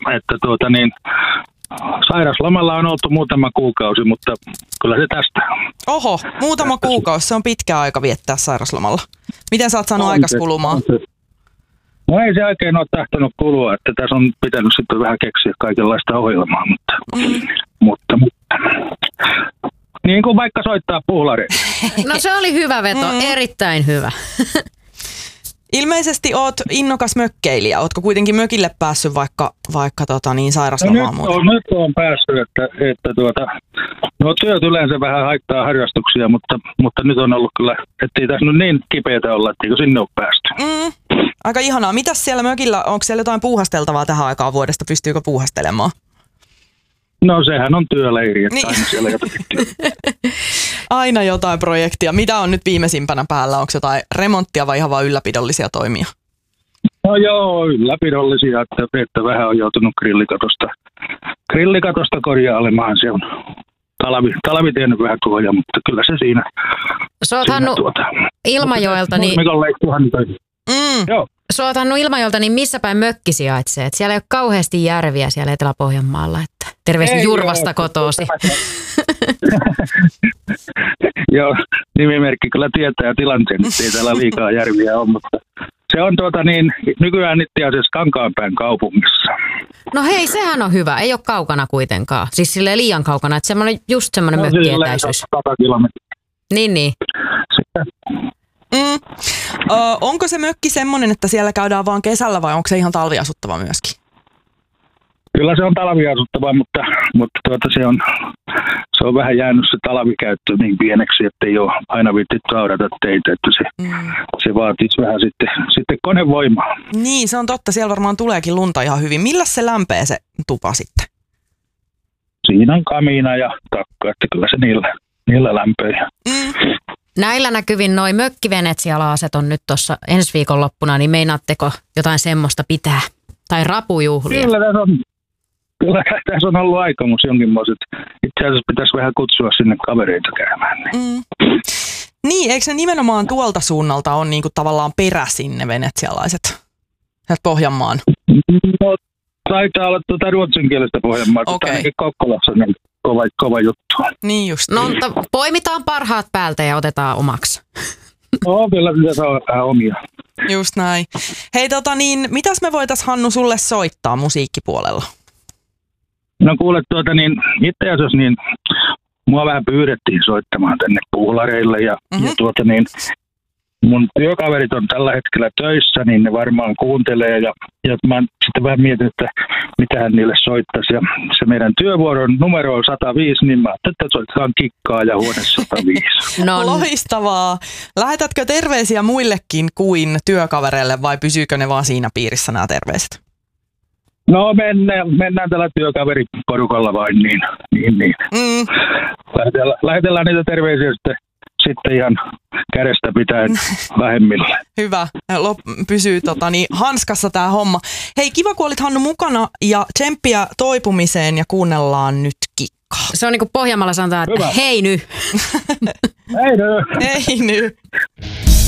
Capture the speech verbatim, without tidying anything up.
että tuota niin, sairaslomalla on oltu muutama kuukausi, mutta kyllä se tästä. Oho, muutama tästä kuukausi, se on pitkä aika viettää sairaslomalla. Miten sä oot saanut on aikas se, kulumaan? No ei se oikein ole tahtonut kulua, että tässä on pitänyt sitten vähän keksiä kaikenlaista ohjelmaa, mutta, mm. mutta, mutta niin kuin vaikka soittaa puhlaria. No se oli hyvä veto, mm. erittäin hyvä. Ilmeisesti oot innokas mökkeilijä. Ootko kuitenkin mökille päässyt vaikka, vaikka tota niin, sairaslomaan? No nyt, on, nyt on päässyt, että, että tuota, no työt yleensä vähän haittaa harrastuksia, mutta, mutta nyt on ollut kyllä, ettei tässä nyt niin kipeätä olla, etteikö sinne ole päästy. Mm, aika ihanaa. Mitäs siellä mökillä, onko siellä jotain puuhasteltavaa tähän aikaan vuodesta? Pystyykö puuhastelemaan? No sehän on työleiri, että niin. aina siellä jotakin Aina jotain projektia. Mitä on nyt viimeisimpänä päällä? Onko jotain remonttia vai ihan vain ylläpidollisia toimia? No joo, ylläpidollisia, että, että vähän on joutunut grillikatosta, grillikatosta korjailemaan. Se on talvi, talvi tiennyt vähän tuoja, mutta kyllä se siinä. Sä oot Hannu tuota, Ilmajoelta, niin... Mm. Joo. Sä oot Hannu Ilmajoelta, niin missä päin mökki sijaitsee? Et siellä ei ole kauheasti järviä siellä Etelä-Pohjanmaalla. Että terveisiä Jurvasta joo, kotoosi. Joo, nimimerkki kyllä tietää tilanteen, että ei täällä liikaa järviä ole, mutta se on tuota niin, nykyään itse asiassa Kankaanpään kaupungissa. No hei, sehän on hyvä, ei ole kaukana kuitenkaan, siis silleen liian kaukana, että semmoinen, just semmoinen no, mökkietäisyys. sata kilometriä. Niin, niin. Sitten. Mm. Ö, onko se mökki semmoinen, että siellä käydään vaan kesällä vai onko se ihan talviasuttava myöskin? Kyllä se on talviasuttava, mutta, mutta tuota se, on, se on vähän jäänyt se talvikäyttö niin pieneksi, että ei ole aina viittitty aurata teitä, että se, mm. se vaatisi vähän sitten, sitten konevoimaa. Niin, se on totta. Siellä varmaan tuleekin lunta ihan hyvin. Millä se lämpee se tupa sitten? Siinä on kamiina ja takka, että kyllä se niillä, niillä lämpöjä. Mm. Näillä näkyvin noi mökkivenet siellä aset on nyt tuossa ensi viikonloppuna, niin meinaatteko jotain semmoista pitää? Tai rapujuhlia? Kyllä tässä on, kyllä tässä on ollut aikomus jonkinmoiset. Itse asiassa pitäisi vähän kutsua sinne kavereita käymään. Niin, mm. niin eikö ne nimenomaan tuolta suunnalta on niinku tavallaan peräisin ne venetsialaiset? Sieltä Pohjanmaan? No, taitaa olla tuota ruotsinkielistä Pohjanmaata, okay. Ainakin Kokkolassa niin kova, kova juttu. Niin just. No, mutta poimitaan parhaat päältä ja otetaan omaksi. No, kyllä sitä saa vähän omia. Just näin. Hei, tota niin, mitäs me voitais Hannu sulle soittaa musiikkipuolella? No kuule, tuota niin, itse asiassa niin, mua vähän pyydettiin soittamaan tänne puulareille ja, mm-hmm. ja tuota niin, mun työkaverit on tällä hetkellä töissä, niin ne varmaan kuuntelee ja, ja mä sitten vähän mietin, että mitähän niille soittaisi. Ja se meidän työvuoron numero on sata viisi, niin mä ajattelin, että soitetaan kikkaa ja huone sata viisi. No loistavaa. Lähetätkö terveisiä muillekin kuin työkavereille vai pysyykö ne vaan siinä piirissä nämä terveiset? No mennään, mennään tällä työkaveriporukalla vain, niin, niin, niin. Mm. Lähetellään, lähetellään niitä terveisiä sitten. Sitten ihan kädestä pitäen vähemmillä. Hyvä. Lop- pysyy tota, niin, hanskassa tää homma. Hei, kiva kun olit Hannu mukana ja tsemppiä toipumiseen ja kuunnellaan nyt kikkaa. Se on niin kuin Pohjanmaalla sanotaan, että hei ny. Hei ny. Hei ny.